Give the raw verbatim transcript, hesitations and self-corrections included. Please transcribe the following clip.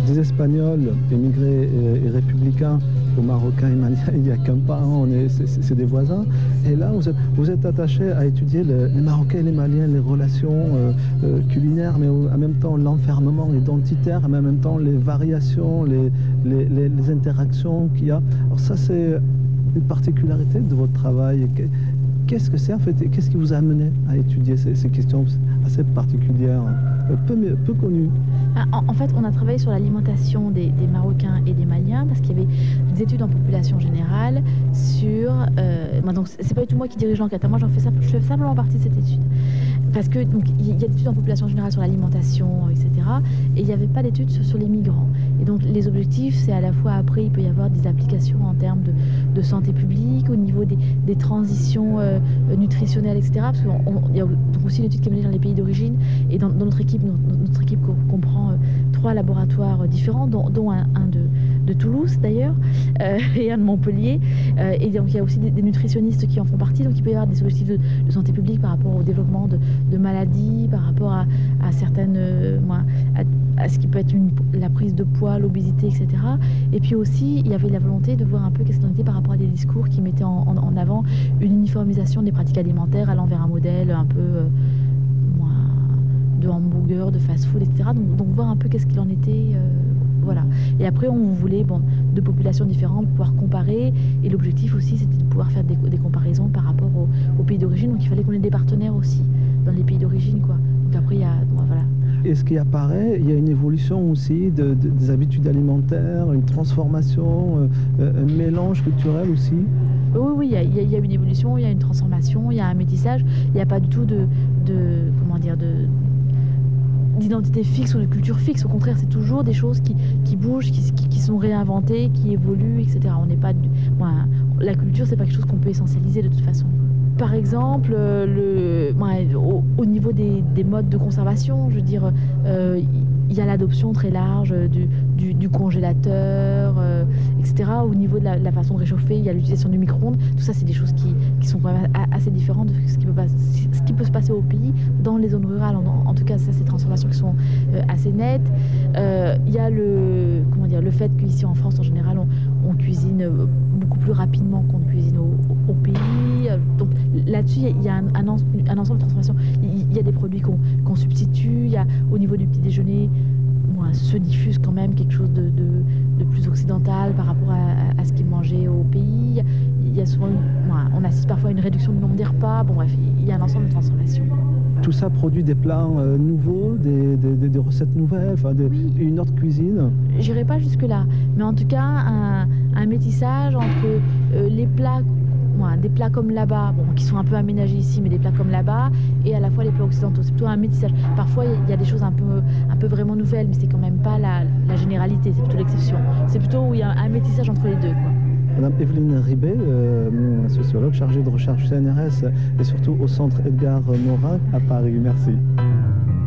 des Espagnols émigrés et, et républicains aux Marocains et Maliens, il n'y a qu'un pas, on est, c'est, c'est des voisins. Et là, vous êtes, vous êtes attaché à étudier le, les Marocains et les Maliens, les relations euh, euh, culinaires, mais en même temps l'enfermement identitaire, mais en même temps les variations, les, les, les, les interactions qu'il y a. Alors ça, c'est une particularité de votre travail. Qu'est-ce que c'est en fait? Qu'est-ce qui vous a amené à étudier ces, ces questions assez particulières, peu, peu connues? En, en fait, on a travaillé sur l'alimentation des, des Marocains et des Maliens parce qu'il y avait des études en population générale sur... Euh, bon, donc, c'est pas du tout moi qui dirige l'enquête, moi j'en fais, je fais simplement partie de cette étude. Parce que donc il y a des études en population générale sur l'alimentation, et cetera. Et il n'y avait pas d'études sur, sur les migrants. Et donc les objectifs, c'est à la fois après, il peut y avoir des applications en termes de, de santé publique, au niveau des, des transitions euh, nutritionnelles, et cetera. Parce qu'il y a donc aussi une étude qui est menée dans les pays d'origine. Et dans, dans notre équipe, notre, notre équipe comprend euh, trois laboratoires différents, dont, dont un, un de, de Toulouse d'ailleurs, euh, et un de Montpellier. Euh, et donc il y a aussi des, des nutritionnistes qui en font partie. Donc il peut y avoir des objectifs de, de santé publique par rapport au développement de de maladies, par rapport à, à certaines, euh, à, à ce qui peut être une, la prise de poids, l'obésité, et cetera. Et puis aussi, il y avait la volonté de voir un peu qu'est-ce qu'on était par rapport à des discours qui mettaient en, en, en avant une uniformisation des pratiques alimentaires allant vers un modèle un peu euh, moins de hamburger, de fast-food, et cetera. Donc, donc voir un peu qu'est-ce qu'il en était. Euh, Voilà. Et après, on voulait bon, de populations différentes pouvoir comparer. Et l'objectif aussi, c'était de pouvoir faire des, des comparaisons par rapport au, au pays d'origine. Donc il fallait qu'on ait des partenaires aussi dans les pays d'origine, quoi. Donc après, il y a... Bon, voilà. Et ce qui apparaît, il y a une évolution aussi de, de, des habitudes alimentaires, une transformation, euh, un mélange culturel aussi. Oui, oui, il y, a, il y a une évolution, il y a une transformation, il y a un métissage. Il n'y a pas du tout de... de comment dire de d'identité fixe ou de culture fixe. Au contraire, c'est toujours des choses qui, qui bougent, qui, qui, qui sont réinventées, qui évoluent, et cetera. On n'est pas... Bon, la culture, c'est pas quelque chose qu'on peut essentialiser de toute façon. Par exemple, le, ouais, au, au niveau des, des modes de conservation, je veux dire, euh, il y a l'adoption très large du, du, du congélateur, euh, et cetera. Au niveau de la, la façon de réchauffer, il y a l'utilisation du micro-ondes. Tout ça, c'est des choses qui, qui sont quand même assez différentes de ce qui peut, pas, ce qui peut se passer au pays, dans les zones rurales. En, en tout cas, ça, c'est des transformations qui sont euh, assez nettes. Euh, il y a le, comment dire, le fait qu'ici en France, en général, on, on cuisine beaucoup plus rapidement qu'on cuisine au, au, au pays. Donc là-dessus, il y a un, un, un ensemble de transformations. Il y a des produits qu'on qu'on substitue. Il y a, au niveau du petit déjeuner, bon, se diffuse quand même quelque chose de, de, de plus occidental par rapport à, à ce qui est mangé au pays. Il y a souvent, bon, on assiste parfois à une réduction du nombre des repas. Bon bref, il y a un ensemble de transformations. Tout ça produit des plats euh, nouveaux, des, des, des recettes nouvelles, enfin des, oui. Une autre cuisine. J'irai pas jusque-là, mais en tout cas, un, un métissage entre euh, les plats, ouais, des plats comme là-bas, bon, qui sont un peu aménagés ici, mais des plats comme là-bas, et à la fois les plats occidentaux. C'est plutôt un métissage. Parfois, il y a des choses un peu, un peu vraiment nouvelles, mais c'est quand même pas la, la généralité, c'est plutôt l'exception. C'est plutôt où il y a un métissage entre les deux, quoi. Madame Evelyne Ribet, euh, sociologue chargée de recherche C N R S et surtout au centre Edgar Morin à Paris. Merci.